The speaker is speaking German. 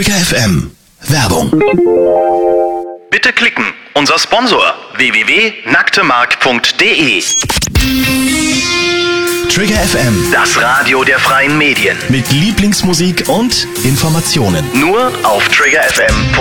Trigger FM. Werbung. Bitte klicken. Unser Sponsor www.nacktemark.de. Trigger FM. Das Radio der freien Medien. Mit Lieblingsmusik und Informationen. Nur auf triggerfm.de.